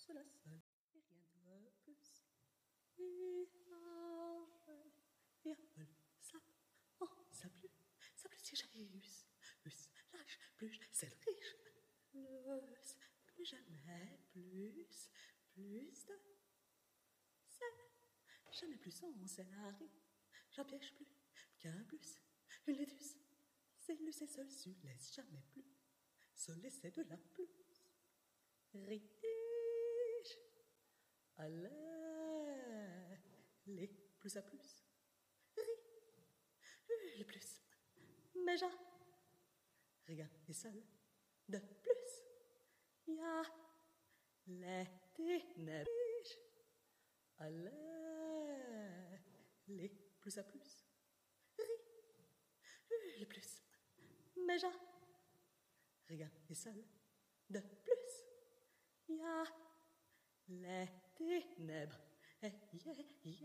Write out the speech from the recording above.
cela seul, et rien de plus. Et un peu sable, oh, sable si j'arrive, plus lâche, plus c'est le riche, plus jamais, plus de sel, jamais plus sans céleri, j'en piège plus qu'un plus, une laitue, c'est le c'est seul, se laisse jamais plus, se laisser de la plus, riche, allez, les plus à plus, le plus, mais j'ai rien et seul de plus. Il y a les ténèbres, allez, les plus à plus, le plus, mais j'ai rien et seul de plus. Il y a les ténèbres,